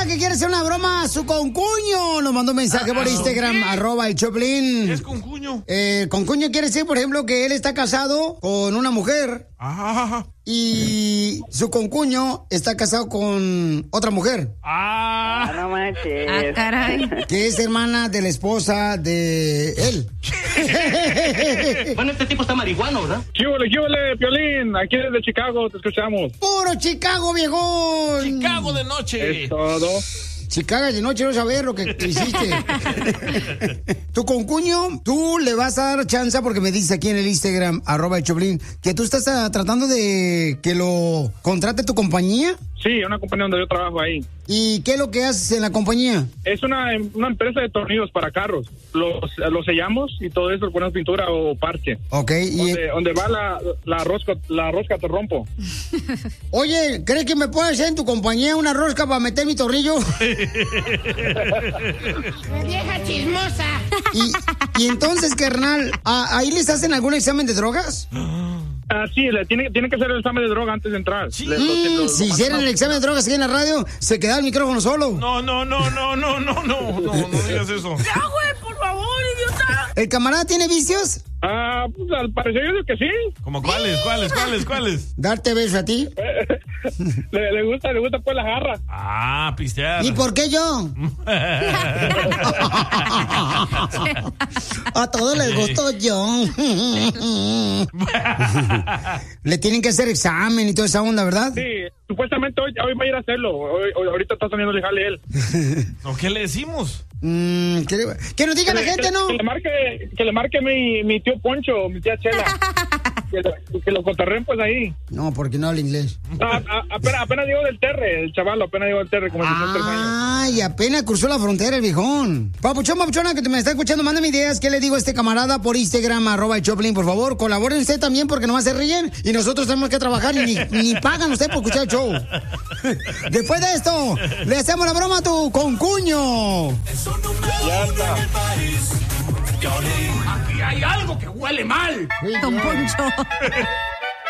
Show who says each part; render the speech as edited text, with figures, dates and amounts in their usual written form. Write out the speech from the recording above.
Speaker 1: que quiere hacer una broma a su concuño. Nos mandó un mensaje por Instagram, @el Choplin.
Speaker 2: ¿Qué es concuño?
Speaker 1: Concuño quiere decir, por ejemplo, que él está casado con una mujer. Y su concuño está casado con otra mujer.
Speaker 3: No manches.
Speaker 4: Caray.
Speaker 1: Que es hermana de la esposa de él.
Speaker 5: Bueno, este tipo está marihuano, ¿verdad?
Speaker 6: ¿Qué huele, Piolín? Aquí desde Chicago te escuchamos.
Speaker 1: ¡Puro Chicago, viejón!
Speaker 2: Chicago de noche.
Speaker 6: Es todo.
Speaker 1: Chicago de noche, no saber lo que hiciste. Tu concuño, tú le vas a dar chance porque me dice aquí en el Instagram, @el Choplin, que tú estás tratando de que lo contrate tu compañía.
Speaker 6: Sí, una compañía donde yo trabajo ahí.
Speaker 1: ¿Y qué es lo que haces en la compañía?
Speaker 6: Es una empresa de tornillos para carros. Los sellamos y todo eso, ponemos pintura o parche.
Speaker 1: Ok.
Speaker 6: Donde va la rosca te rompo.
Speaker 1: Oye, ¿crees que me puedes hacer en tu compañía una rosca para meter mi tornillo?
Speaker 4: Vieja chismosa.
Speaker 1: Y entonces, carnal, ¿ahí les hacen algún examen de drogas?
Speaker 6: Sí, tiene que hacer el examen de droga antes de entrar.
Speaker 2: Sí.
Speaker 1: Si hicieran el examen de drogas aquí en la radio, se quedaba el micrófono solo.
Speaker 2: No digas eso.
Speaker 4: Ya, güey, por favor, idiota.
Speaker 1: ¿El camarada tiene vicios?
Speaker 6: Pues al parecer yo digo que sí.
Speaker 2: ¿Cómo cuáles?
Speaker 1: ¿Darte beso a ti?
Speaker 6: le gusta pues la jarra.
Speaker 2: Pistear.
Speaker 1: ¿Y por qué yo? A todos les gusto yo. Le tienen que hacer examen y toda esa onda, ¿verdad?
Speaker 6: Sí, supuestamente hoy va a ir a hacerlo. Ahorita está saliendo el jale él.
Speaker 2: ¿Qué le decimos?
Speaker 1: Que nos diga la gente, ¿no?
Speaker 6: Que le marque mi tío Poncho, mi tía Chela. que lo cotorreen pues ahí.
Speaker 1: No, porque no habla inglés.
Speaker 6: Apenas llegó del Terre, el chaval, apenas llegó del Terre, como 3 años.
Speaker 1: Ay, apenas cruzó la frontera el viejón. Papuchona, que me está escuchando, mándame ideas. ¿Qué le digo a este camarada por Instagram, @el Choplin, por favor? Colaboren usted también, porque nomás se ríen y nosotros tenemos que trabajar y ni pagan usted por escuchar el show. Después de esto, le hacemos la broma a tu concuño.
Speaker 6: Ya está.
Speaker 5: Aquí hay algo que huele mal.
Speaker 4: Don Poncho.